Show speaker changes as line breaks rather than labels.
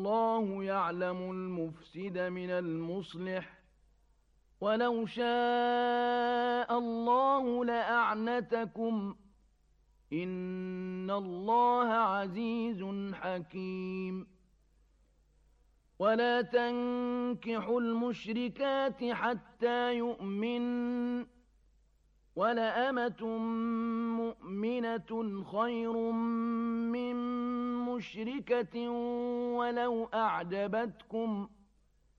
والله يعلم المفسد من المصلح ولو شاء الله لأعنتكم إن الله عزيز حكيم ولا تنكحوا المشركات حتى يؤمن ولأمة مؤمنة خير من مشركة ولو أعجبتكم